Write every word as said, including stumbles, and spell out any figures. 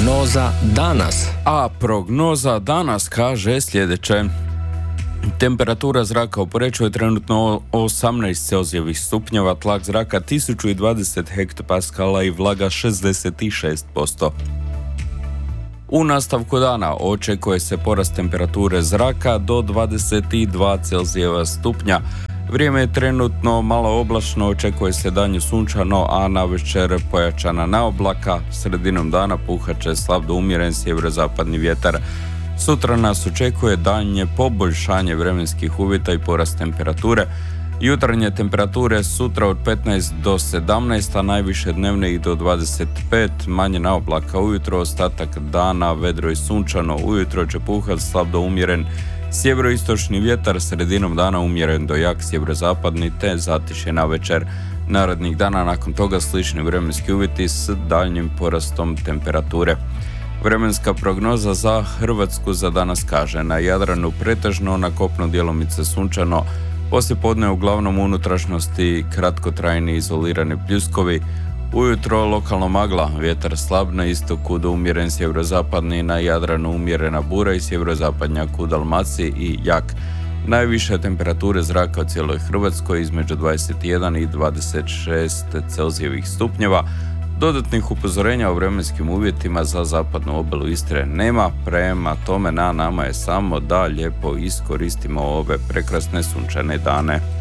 Prognoza danas. A prognoza danas kaže sljedeće. Temperatura zraka u Poreču je trenutno osamnaest Celzijevih stupnjeva, tlak zraka tisuću dvadeset hektopaskala i vlaga šezdeset šest posto. U nastavku dana očekuje se porast temperature zraka do dvadeset dva Celzijeva stupnja. Vrijeme je trenutno malo oblačno, očekuje se danju sunčano, a navečer pojačana naoblaka. Sredinom dana puhat će slab do umjeren sjeverozapadni vjetar. Sutra nas očekuje daljnje poboljšanje vremenskih uvjeta i porast temperature. Jutarnje temperature sutra od petnaest do sedamnaest, a najviše dnevne i do dvadeset pet, manje naoblaka ujutro, ostatak dana vedro i sunčano, ujutro će puhat slab do umjeren sjeveroistočni vjetar, sredinom dana umjeren do jak sjeverozapadni te zatišje navečer. Narednih dana nakon toga slični vremenski uvjeti s daljnjim porastom temperature. Vremenska prognoza za Hrvatsku za danas kaže: na Jadranu pretežno, na kopnu djelomice sunčano, poslijepodne uglavnom u unutrašnjosti kratkotrajni izolirani pljuskovi, ujutro lokalno magla, vjetar slab na istoku do umjeren sjeverozapadni, na Jadranu umjerena bura i sjeverozapadnjak u Dalmaciji i jak. Najviše temperature zraka u cijeloj Hrvatskoj između dvadeset jedan i dvadeset šest Celzijevih stupnjeva. Dodatnih upozorenja o vremenskim uvjetima za zapadnu obalu Istre nema, prema tome na nama je samo da lijepo iskoristimo ove prekrasne sunčane dane.